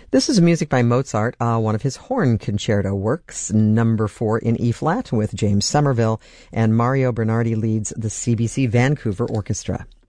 This is music by Mozart, one of his horn concerto works, number 4 in E-flat with James Somerville, and Mario Bernardi leads the CBC Vancouver Orchestra.